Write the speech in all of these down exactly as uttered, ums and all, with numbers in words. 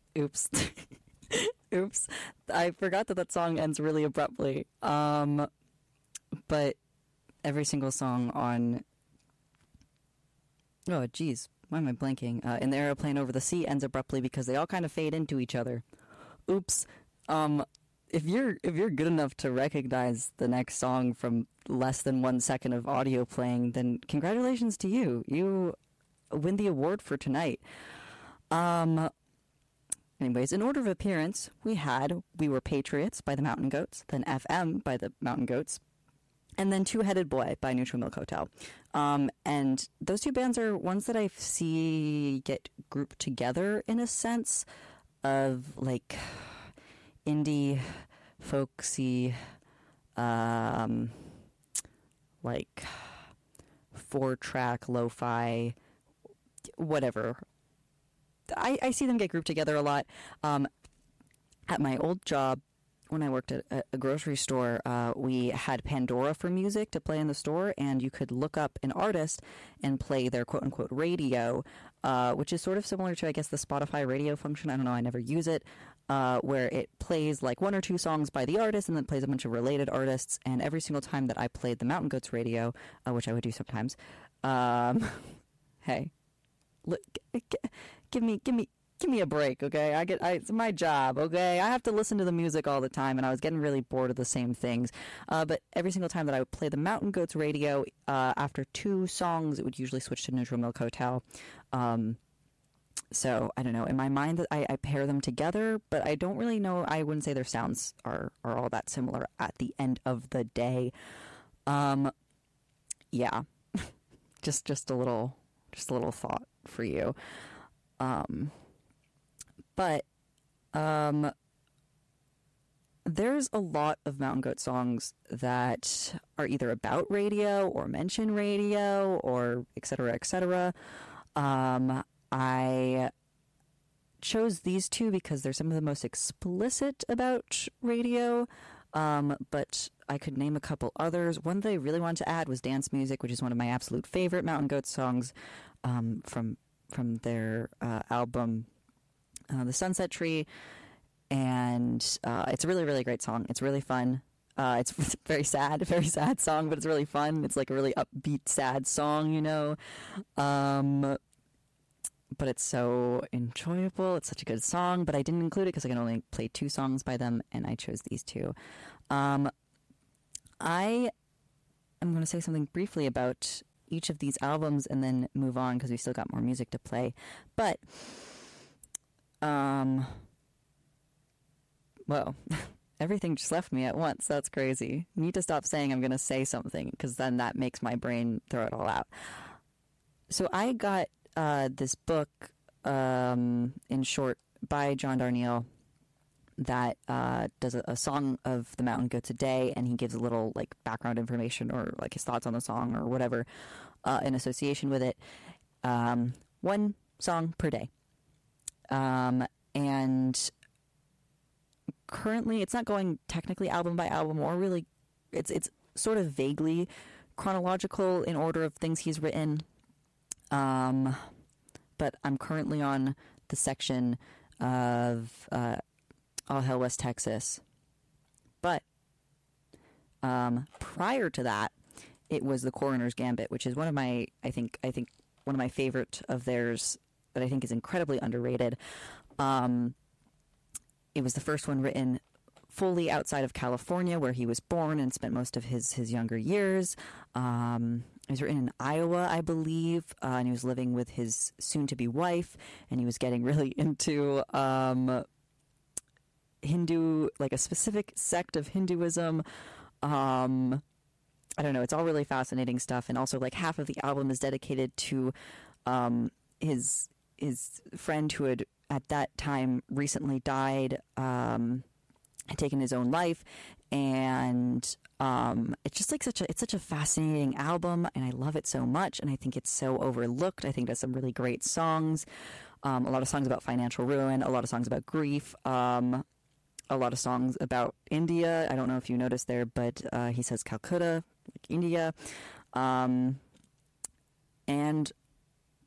Oops. Oops. I forgot that that song ends really abruptly. Um, but every single song on... Oh, geez. Why am I blanking? Uh, in the Aeroplane Over the Sea ends abruptly because they all kind of fade into each other. Oops. Um, if you're if you're good enough to recognize the next song from less than one second of audio playing, then congratulations to you. You win the award for tonight. Um... Anyways, in order of appearance, we had We Were Patriots by the Mountain Goats, then F M by the Mountain Goats, and then Two Headed Boy by Neutral Milk Hotel. Um, and those two bands are ones that I see get grouped together in a sense of like indie, folksy, um, like four-track, lo-fi, whatever. I, I see them get grouped together a lot. Um, at my old job, when I worked at a, a grocery store, uh, we had Pandora for music to play in the store, and you could look up an artist and play their quote-unquote radio, uh, which is sort of similar to, I guess, the Spotify radio function. I don't know, I never use it, uh, where it plays like one or two songs by the artist and then plays a bunch of related artists. And every single time that I played the Mountain Goats radio, uh, which I would do sometimes, um, hey, look, give me, give me, give me a break, okay? I get, I, it's my job, okay? I have to listen to the music all the time, and I was getting really bored of the same things. Uh, but every single time that I would play the Mountain Goats radio, uh, after two songs, it would usually switch to Neutral Milk Hotel. Um, so I don't know. In my mind, I, I pair them together, but I don't really know. I wouldn't say their sounds are are all that similar at the end of the day. Um, yeah, just just a little, just a little thought for you. Um, but, um, there's a lot of Mountain Goat songs that are either about radio or mention radio or et cetera, et cetera. Um, I chose these two because they're some of the most explicit about radio. Um, but I could name a couple others. One that I really wanted to add was Dance Music, which is one of my absolute favorite Mountain Goat songs, um, from from their uh, album, uh, The Sunset Tree. And uh, it's a really, really great song. It's really fun. Uh, it's very sad, very sad song, but it's really fun. It's like a really upbeat, sad song, you know. Um, but it's so enjoyable. It's such a good song, but I didn't include it because I can only play two songs by them, and I chose these two. Um, I am going to say something briefly about each of these albums and then move on because we still got more music to play. But, um, well, everything just left me at once. That's crazy. I need to stop saying I'm going to say something because then that makes my brain throw it all out. So I got uh, this book, um, in short, by John Darnielle that uh, does a, a song of the Mountain Goats a day, and he gives a little like background information or like his thoughts on the song or whatever uh, in association with it. Um, one song per day. Um, and currently it's not going technically album by album or really, it's it's sort of vaguely chronological in order of things he's written. Um, but I'm currently on the section of uh, All Hail West Texas. But um, prior to that, it was The Coroner's Gambit, which is one of my, I think, I think one of my favorite of theirs that I think is incredibly underrated. Um, it was the first one written fully outside of California, where he was born and spent most of his, his younger years. Um, it was written in Iowa, I believe, uh, and he was living with his soon-to-be wife, and he was getting really into um, Hindu, like a specific sect of Hinduism. Um, I don't know, it's all really fascinating stuff, and also like half of the album is dedicated to um, his his friend who had at that time recently died, um, had taken his own life, and um, it's just like such a it's such a fascinating album, and I love it so much, and I think it's so overlooked. I think it has some really great songs, um, a lot of songs about financial ruin, a lot of songs about grief, um, a lot of songs about India. I don't know if you noticed there, but uh, he says Calcutta, like India, um, and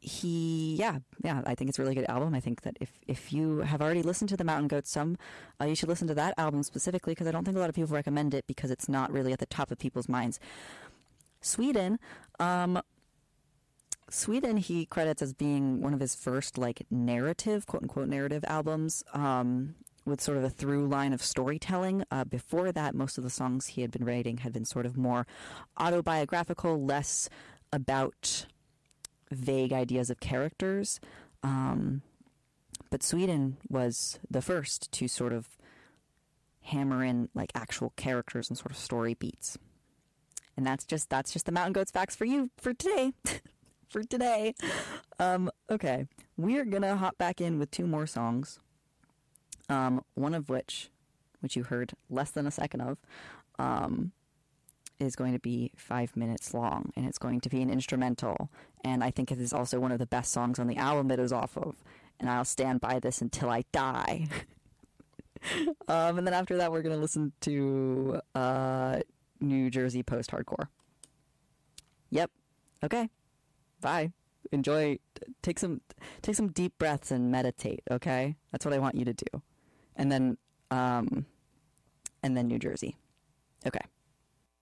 he, yeah, yeah, I think it's a really good album. I think that if, if you have already listened to the Mountain Goats some, uh, you should listen to that album specifically, because I don't think a lot of people recommend it because it's not really at the top of people's minds. Sweden, um, Sweden he credits as being one of his first, like, narrative, quote-unquote narrative albums, um, with sort of a through line of storytelling. Uh, before that, most of the songs he had been writing had been sort of more autobiographical, less about vague ideas of characters. Um, but Sweden was the first to sort of hammer in like actual characters and sort of story beats. And that's just that's just the Mountain Goats facts for you for today. for today. Um, okay, we're gonna hop back in with two more songs. Um, one of which, which you heard less than a second of, um, is going to be five minutes long, and it's going to be an instrumental, and I think it is also one of the best songs on the album it is off of, and I'll stand by this until I die. um, and then after that, we're going to listen to uh, New Jersey post-hardcore. Yep. Okay. Bye. Enjoy. Take some take some deep breaths and meditate, okay? That's what I want you to do. And then, um, and then New Jersey. Okay.